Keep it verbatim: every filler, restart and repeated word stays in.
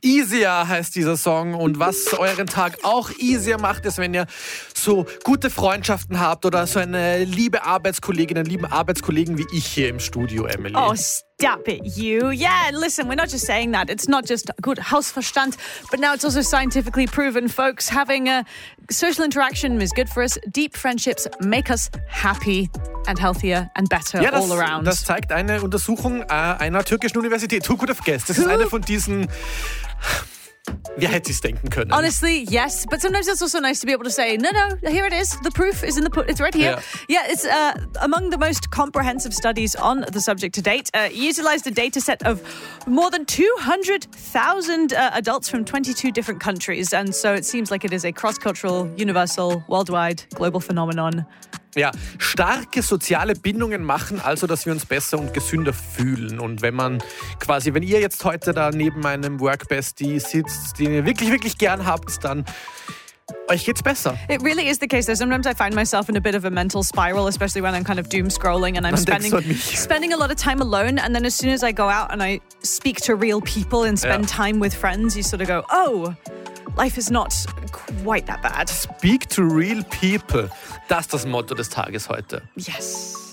Easier heißt dieser Song und was euren Tag auch easier macht, ist, wenn ihr so gute Freundschaften habt oder so eine liebe Arbeitskollegin, einen lieben Arbeitskollegen wie ich hier im Studio, Emily. Oh, stop it, you. Yeah, listen, we're not just saying that. It's not just good Hausverstand, but now it's also scientifically proven, folks. Having a social interaction is good for us. Deep friendships make us happy and healthier and better ja, das, all around. Das zeigt eine Untersuchung äh, einer türkischen Universität. Who could have guessed? Das ist eine von diesen... Wer hätte es denken können? Honestly, yes. But sometimes it's also nice to be able to say, no, no, here it is. The proof is in the put. It's right here. Yeah, yeah it's uh, among the most comprehensive studies on the subject to date. Uh, utilized a data set of more than two hundred thousand uh, adults from twenty-two different countries. And so it seems like it is a cross-cultural, universal, worldwide, global phenomenon. Ja, starke soziale Bindungen machen also, dass wir uns besser und gesünder fühlen. Und wenn man quasi, wenn ihr jetzt heute da neben einem Workbestie sitzt, den ihr wirklich, wirklich gern habt, dann euch geht's besser. It really is the case though. Sometimes I find myself in a bit of a mental spiral, especially when I'm kind of doom scrolling and I'm spending spending a lot of time alone, and then as soon as I go out and I speak to real people and spend ja. time with friends, you sort of go, oh, life is not quite that bad. Speak to real people. Das ist das Motto des Tages heute. Yes.